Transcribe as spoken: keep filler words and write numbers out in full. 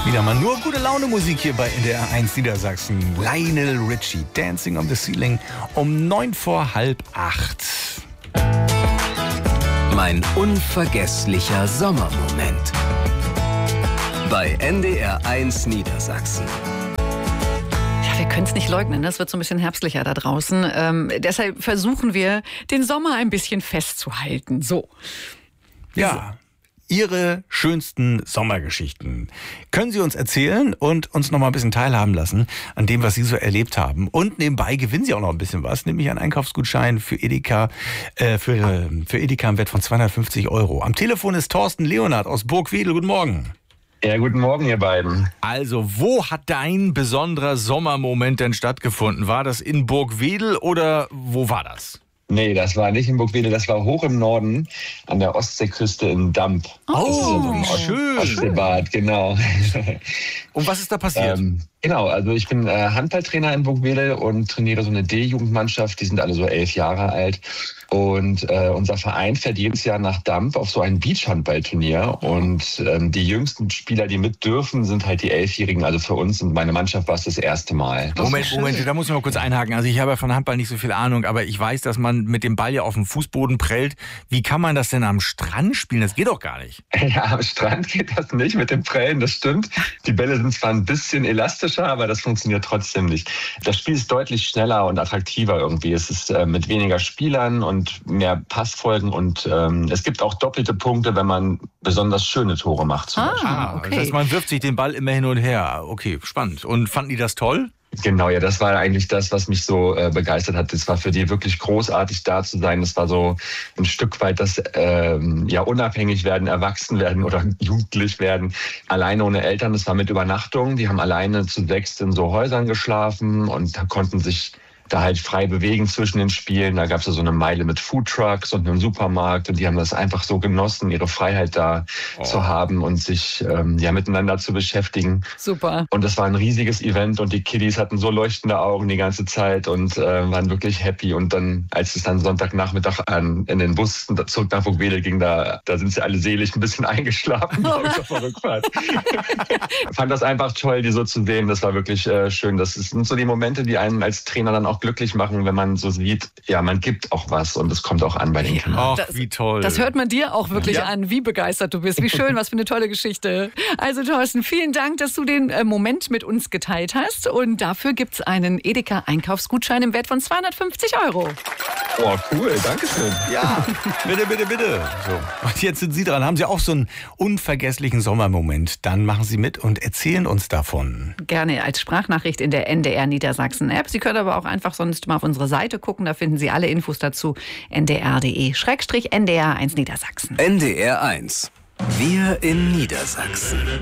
Wieder mal nur gute Laune Musik hier bei N D R eins Niedersachsen. Lionel Richie, Dancing on the Ceiling, um neun vor halb acht. Mein unvergesslicher Sommermoment. Bei N D R eins Niedersachsen. Wir können es nicht leugnen, es wird so ein bisschen herbstlicher da draußen. Ähm, deshalb versuchen wir, den Sommer ein bisschen festzuhalten. So. Ja, Ihre schönsten Sommergeschichten können Sie uns erzählen und uns noch mal ein bisschen teilhaben lassen an dem, was Sie so erlebt haben. Und nebenbei gewinnen Sie auch noch ein bisschen was, nämlich einen Einkaufsgutschein für Edeka, äh, für, für Edeka im Wert von zweihundertfünfzig Euro. Am Telefon ist Thorsten Leonhardt aus Burgwedel. Guten Morgen. Ja, guten Morgen, ihr beiden. Also, wo hat dein besonderer Sommermoment denn stattgefunden? War das in Burgwedel oder wo war das? Nee, das war nicht in Burgwedel, das war hoch im Norden an der Ostseeküste in Damp. Oh, wie schön. Ostseebad, genau. Und was ist da passiert? Ähm, genau, also ich bin äh, Handballtrainer in Burgwedel und trainiere so eine D-Jugendmannschaft, die sind alle so elf Jahre alt. Und äh, unser Verein fährt jedes Jahr nach Damp auf so ein Beachhandballturnier. Und ähm, die jüngsten Spieler, die mit dürfen, sind halt die Elfjährigen. Also für uns und meine Mannschaft war es das erste Mal. Das Moment, Moment, da muss ich mal kurz einhaken. Also ich habe ja von Handball nicht so viel Ahnung, aber ich weiß, dass man mit dem Ball ja auf dem Fußboden prellt. Wie kann man das denn am Strand spielen? Das geht doch gar nicht. Ja, am Strand geht das nicht mit dem Prellen, das stimmt. Die Bälle sind zwar ein bisschen elastischer, aber das funktioniert trotzdem nicht. Das Spiel ist deutlich schneller und attraktiver irgendwie. Es ist äh, mit weniger Spielern und und mehr Passfolgen und ähm, es gibt auch doppelte Punkte, wenn man besonders schöne Tore macht. Zum Beispiel. Ah, okay. Das heißt, man wirft sich den Ball immer hin und her. Okay, spannend. Und fanden die das toll? Genau, ja, das war eigentlich das, was mich so äh, begeistert hat. Es war für die wirklich großartig, da zu sein. Das war so ein Stück weit das ähm, ja unabhängig werden, erwachsen werden oder jugendlich werden, alleine ohne Eltern. Das war mit Übernachtung. Die haben alleine zu sechs in so Häusern geschlafen und konnten sich da halt frei bewegen zwischen den Spielen. Da gab es ja so eine Meile mit Foodtrucks und einem Supermarkt und die haben das einfach so genossen, ihre Freiheit da oh. zu haben und sich ähm, ja miteinander zu beschäftigen. Super. Und das war ein riesiges Event und die Kiddies hatten so leuchtende Augen die ganze Zeit und äh, waren wirklich happy. Und dann, als es dann Sonntagnachmittag an, in den Bus zurück nach Burgwedel ging, da, da sind sie alle selig ein bisschen eingeschlafen auf der Rückfahrt. Ich fand das einfach toll, die so zu sehen. Das war wirklich äh, schön. Das sind so die Momente, die einen als Trainer dann auch glücklich machen, wenn man so sieht, ja, man gibt auch was und es kommt auch an bei den ja, Kindern. Ach, wie toll. Das hört man dir auch wirklich ja. an, wie begeistert du bist. Wie schön, was für eine tolle Geschichte. Also Thorsten, vielen Dank, dass du den äh, Moment mit uns geteilt hast und dafür gibt es einen Edeka-Einkaufsgutschein im Wert von zweihundertfünfzig Euro. Oh, cool, danke schön. Ja, bitte, bitte, bitte. So. Und jetzt sind Sie dran. Haben Sie auch so einen unvergesslichen Sommermoment? Dann machen Sie mit und erzählen uns davon. Gerne als Sprachnachricht in der N D R Niedersachsen App. Sie können aber auch einfach sonst mal auf unsere Seite gucken. Da finden Sie alle Infos dazu. n d r punkt d e Schrägstrich N D R eins Niedersachsen. N D R eins. Wir in Niedersachsen.